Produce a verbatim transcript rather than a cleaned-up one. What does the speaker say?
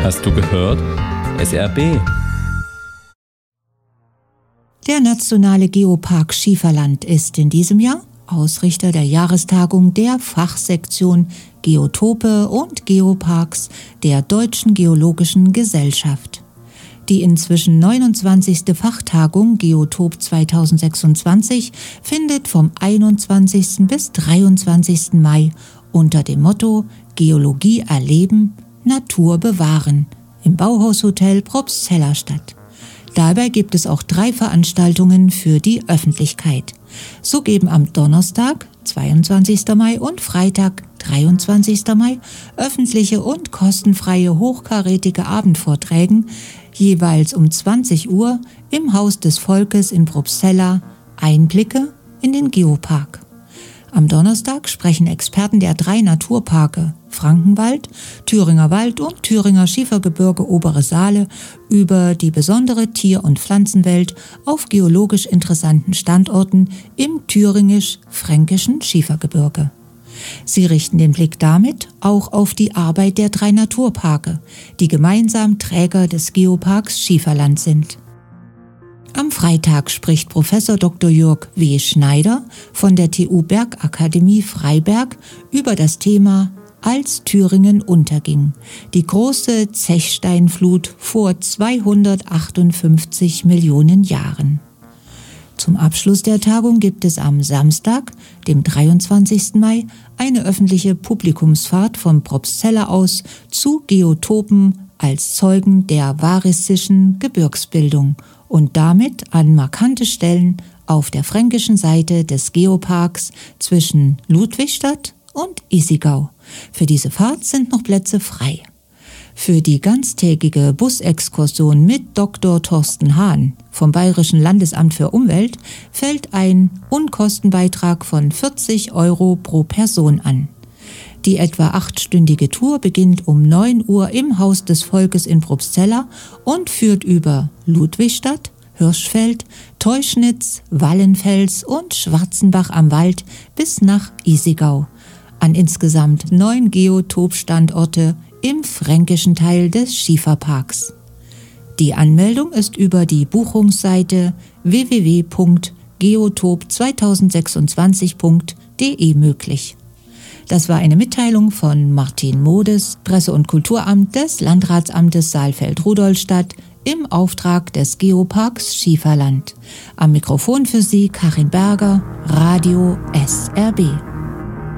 Hast du gehört? S R B. Der Nationale Geopark Schieferland ist in diesem Jahr Ausrichter der Jahrestagung der Fachsektion Geotope und Geoparks der Deutschen Geologischen Gesellschaft. Die inzwischen neunundzwanzigste Fachtagung Geotop zweitausendsechsundzwanzig findet vom einundzwanzigsten bis dreiundzwanzigsten Mai unter dem Motto Geologie erleben, Natur bewahren im Bauhaushotel Probstzella statt. Dabei gibt es auch drei Veranstaltungen für die Öffentlichkeit. So geben am Donnerstag, zweiundzwanzigsten Mai und Freitag, dreiundzwanzigsten Mai öffentliche und kostenfreie hochkarätige Abendvorträge jeweils um zwanzig Uhr im Haus des Volkes in Probstzella Einblicke in den Geopark. Am Donnerstag sprechen Experten der drei Naturparke Frankenwald, Thüringer Wald und Thüringer Schiefergebirge Obere Saale über die besondere Tier- und Pflanzenwelt auf geologisch interessanten Standorten im thüringisch-fränkischen Schiefergebirge. Sie richten den Blick damit auch auf die Arbeit der drei Naturparke, die gemeinsam Träger des Geoparks Schieferland sind. Am Freitag spricht Professor Doktor Jörg W. Schneider von der T U Bergakademie Freiberg über das Thema Als Thüringen unterging, die große Zechsteinflut vor zweihundertachtundfünfzig Millionen Jahren. Zum Abschluss der Tagung gibt es am Samstag, dem dreiundzwanzigsten Mai, eine öffentliche Publikumsfahrt von Probstzella aus zu Geotopen als Zeugen der variszischen Gebirgsbildung und damit an markante Stellen auf der fränkischen Seite des Geoparks zwischen Ludwigstadt und Issigau. Für diese Fahrt sind noch Plätze frei. Für die ganztägige Busexkursion mit Doktor Thorsten Hahn vom Bayerischen Landesamt für Umwelt fällt ein Unkostenbeitrag von vierzig Euro pro Person an. Die etwa achtstündige Tour beginnt um neun Uhr im Haus des Volkes in Probstzella und führt über Ludwigstadt, Hirschfeld, Teuschnitz, Wallenfels und Schwarzenbach am Wald bis nach Issigau an insgesamt neun Geotop-Standorte im fränkischen Teil des Schieferparks. Die Anmeldung ist über die Buchungsseite w w w punkt geotop zweitausendsechsundzwanzig punkt d e möglich. Das war eine Mitteilung von Martin Modes, Presse- und Kulturamt des Landratsamtes Saalfeld-Rudolstadt im Auftrag des Geoparks Schieferland. Am Mikrofon für Sie Karin Berger, Radio S R B.